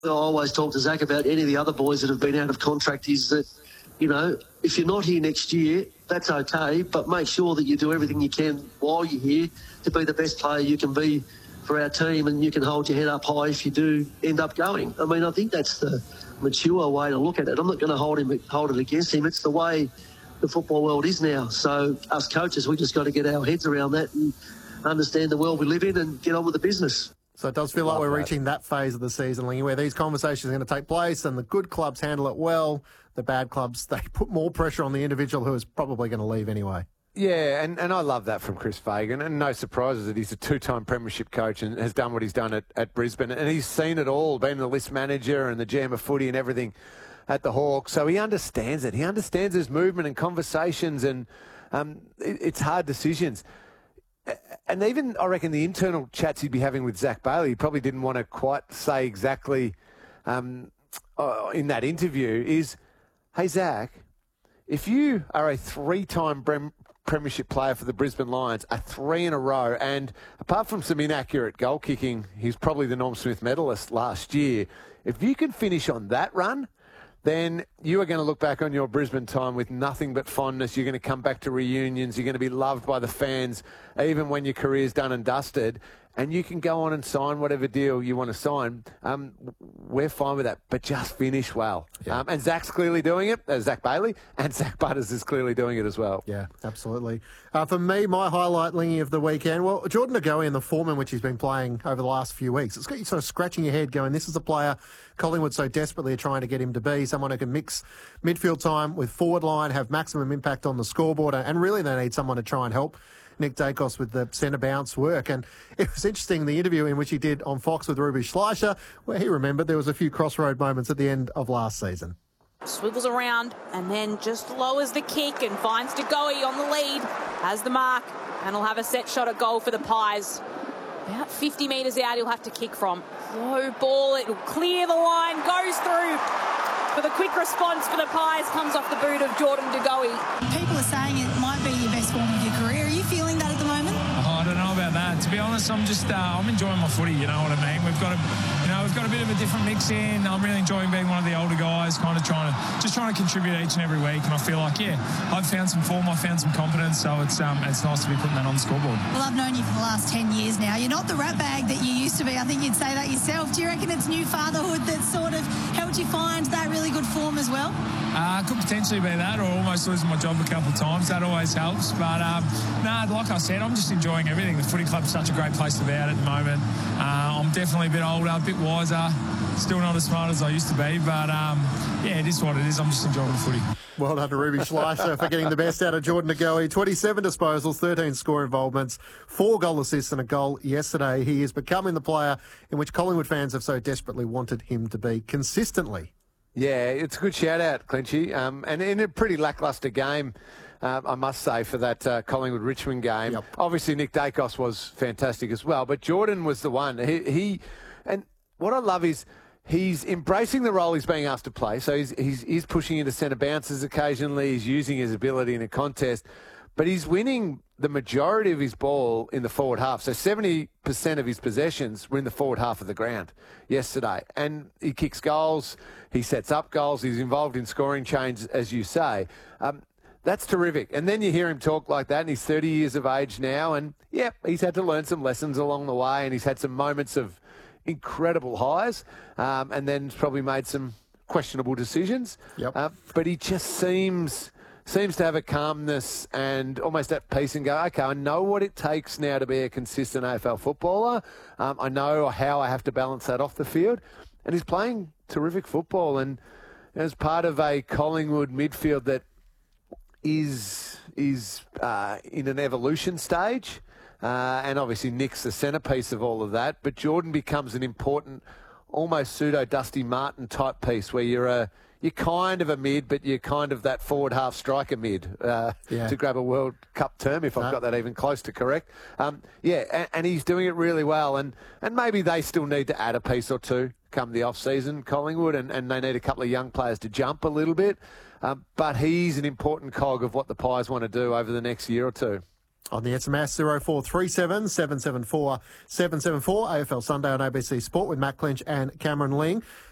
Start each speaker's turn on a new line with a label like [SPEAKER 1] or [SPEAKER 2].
[SPEAKER 1] I always talk to Zach about any of the other boys that have been out of contract is that, you know, if you're not here next year, that's okay, but make sure that you do everything you can while you're here to be the best player you can be for our team, and you can hold your head up high if you do end up going. I mean, I think that's the mature way to look at it. I'm not going to hold it against him. It's the way the football world is now. So us coaches, we just got to get our heads around that and understand the world we live in and get on with the business.
[SPEAKER 2] So it does feel like we're reaching that phase of the season, Lingy, where these conversations are going to take place and the good clubs handle it well. The bad clubs, they put more pressure on the individual who is probably going to leave anyway.
[SPEAKER 3] Yeah, and I love that from Chris Fagan. And no surprises that he's a two-time premiership coach and has done what he's done at Brisbane. And he's seen it all, been the list manager and the GM of footy and everything at the Hawks. So he understands it. He understands his movement and conversations, and it's hard decisions. And even, I reckon, the internal chats he'd be having with Zach Bailey, he probably didn't want to quite say exactly in that interview is, hey, Zach, if you are a three-time premiership player for the Brisbane Lions, a 3 in a row, and apart from some inaccurate goal kicking, he's probably the Norm Smith medalist last year. If you can finish on that run, then you are going to look back on your Brisbane time with nothing but fondness. You're going to come back to reunions. You're going to be loved by the fans, even when your career's done and dusted. And you can go on and sign whatever deal you want to sign. We're fine with that, but just finish well. Yeah. And Zach's clearly doing it, Zach Bailey, and Zach Butters is clearly doing it as well.
[SPEAKER 2] Yeah, absolutely. For me, my highlight, Lingy, of the weekend, well, Jordan De Goey and the form in which he's been playing over the last few weeks. It's got you sort of scratching your head going, this is a player Collingwood so desperately are trying to get him to be, someone who can mix midfield time with forward line, have maximum impact on the scoreboard, and really they need someone to try and help Nick Dacos with the centre bounce work. And it was interesting, the interview in which he did on Fox with Ruby Schleicher, where he remembered there was a few crossroad moments at the end of last season.
[SPEAKER 4] Swivels around and then just lowers the kick and finds De Goey on the lead, has the mark, and he'll have a set shot at goal for the Pies. About 50 metres out he'll have to kick from. Low ball, it'll clear the line, goes through. For the quick response for the Pies comes off the boot of Jordan De Goey.
[SPEAKER 5] People are saying it might be your best form of your career. Are you feeling that at the moment?
[SPEAKER 6] Oh, I don't know about that. To be honest, I'm just I'm enjoying my footy. You know what I mean? We've got a bit of a different mix in. I'm really enjoying being one of the older guys, kind of trying to contribute each and every week. And I feel like I've found some form, I've found some confidence. So it's nice to be putting that on the scoreboard.
[SPEAKER 5] Well, I've known you for the last 10 years now. You're not the rat bag that you used to be. I think you'd say that yourself. Do you reckon it's new fatherhood that sort of helped you find that really good form as well?
[SPEAKER 6] Could potentially be that, or almost losing my job a couple of times. That always helps. But like I said, I'm just enjoying everything. The footy club's such a great place to be at the moment. I'm definitely a bit older, a bit wiser. Still not as smart as I used to be, but it is what it is. I'm just enjoying the footy.
[SPEAKER 2] Well done to Ruby Schleicher for getting the best out of Jordan De Goey. 27 disposals, 13 score involvements, 4 goal assists and a goal yesterday. He is becoming the player in which Collingwood fans have so desperately wanted him to be consistently.
[SPEAKER 3] Yeah, it's a good shout-out, Clinchy. And in a pretty lacklustre game, I must say, for that Collingwood-Richmond game. Yep. Obviously, Nick Dacos was fantastic as well, but Jordan was the one. And what I love is he's embracing the role he's being asked to play. So he's pushing into centre bounces occasionally. He's using his ability in a contest. But he's winning the majority of his ball in the forward half. So 70% of his possessions were in the forward half of the ground yesterday. And he kicks goals. He sets up goals. He's involved in scoring chains, as you say. That's terrific. And then you hear him talk like that, and he's 30 years of age now. And, he's had to learn some lessons along the way, and he's had some moments of incredible highs, and then probably made some questionable decisions.
[SPEAKER 2] Yep.
[SPEAKER 3] But he just seems to have a calmness and almost at peace and go, okay, I know what it takes now to be a consistent AFL footballer. I know how I have to balance that off the field. And he's playing terrific football. And as part of a Collingwood midfield that is in an evolution stage, and obviously Nick's the centrepiece of all of that, but Jordan becomes an important, almost pseudo-Dusty Martin type piece where you're kind of a mid, but you're kind of that forward half striker mid, to grab a World Cup term, if I've got that even close to correct. And he's doing it really well. And maybe they still need to add a piece or two come the off-season, Collingwood, and they need a couple of young players to jump a little bit. But he's an important cog of what the Pies want to do over the next year or two.
[SPEAKER 2] On the SMS 0437 774 774, AFL Sunday on ABC Sport with Matt Clinch and Cameron Ling.